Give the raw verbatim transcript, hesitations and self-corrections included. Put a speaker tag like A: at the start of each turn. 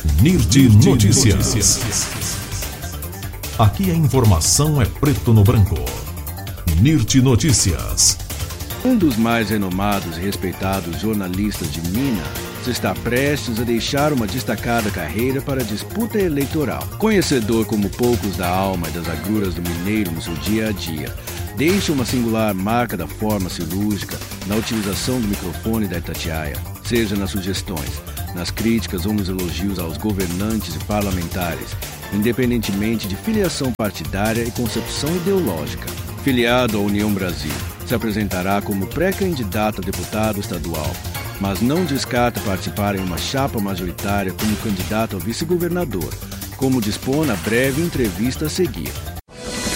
A: Nirti Notícias. Aqui a informação é preto no branco. Nirti Notícias.
B: Um dos mais renomados e respeitados jornalistas de Minas está prestes a deixar uma destacada carreira para a disputa eleitoral. Conhecedor como poucos da alma e das agruras do mineiro no seu dia a dia, deixa uma singular marca da forma cirúrgica na utilização do microfone da Itatiaia, seja nas sugestões, nas críticas ou nos elogios aos governantes e parlamentares, independentemente de filiação partidária e concepção ideológica. Filiado à União Brasil, se apresentará como pré-candidato a deputado estadual, mas não descarta participar em uma chapa majoritária como candidato a vice-governador, como dispõe na breve entrevista a seguir.